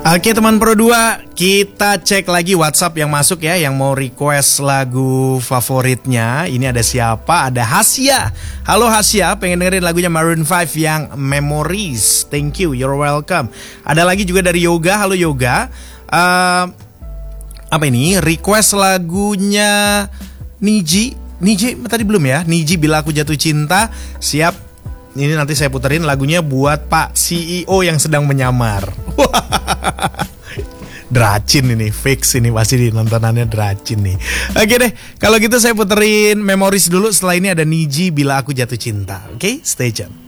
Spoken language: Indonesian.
Oke teman Pro 2, kita cek lagi WhatsApp yang masuk ya, yang mau request lagu favoritnya. Ini ada siapa? Ada Hasya. Halo Hasya, pengen dengerin lagunya Maroon 5 yang Memories. Thank you, you're welcome. Ada lagi juga dari Yoga. Halo Yoga. Apa ini? Request lagunya Niji tadi belum ya? Niji Bila Aku Jatuh Cinta. Siap. Ini nanti saya puterin lagunya buat Pak CEO yang sedang menyamar. Dracin ini, fix ini pasti nontonannya Dracin nih. Oke deh, kalau gitu saya puterin Memories dulu. Setelah ini ada Niji Bila Aku Jatuh Cinta. Oke, stay tune.